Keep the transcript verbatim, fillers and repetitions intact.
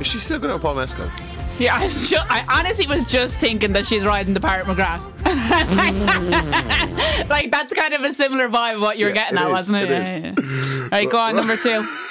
Is she still going to Paul Mescal? Yeah, I, was ju I honestly was just thinking that she's riding the Parrot McGrath. Like, that's kind of a similar vibe of what you were Yeah, getting it at, is, wasn't it? it Yeah, yeah, yeah. All right, go on, number two.